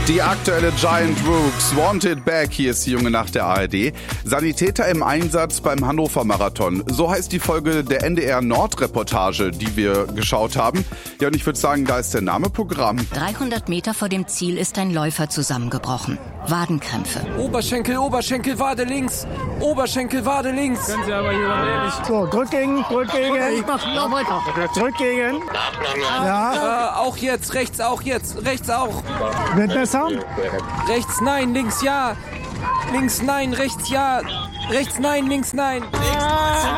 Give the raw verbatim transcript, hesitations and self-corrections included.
Die aktuelle Giant Rooks, Wanted Back, hier ist die junge Nacht der A R D. Sanitäter im Einsatz beim Hannover Marathon. So heißt die Folge der N D R Nord-Reportage, die wir geschaut haben. Ja, und ich würde sagen, da ist der Name Programm. dreihundert Meter vor dem Ziel ist ein Läufer zusammengebrochen. Wadenkrämpfe. Oberschenkel, Oberschenkel, Wade links. Oberschenkel, Wade links. Können Sie aber hier noch ehrlich. So, drück gegen, drück gegen. Ich mach noch weiter. Drück gegen. Ja. Äh, auch jetzt, rechts auch jetzt, rechts auch. Wird besser? Rechts nein, links ja. Links nein, rechts ja. Rechts nein, links nein.